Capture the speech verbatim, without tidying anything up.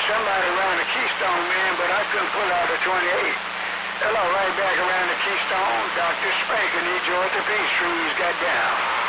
somebody around the Keystone, man, but I couldn't pull out a twenty-eight. Hello, right back around the Keystone. Doctor Spanker, New Georgia, Peace Trees got down.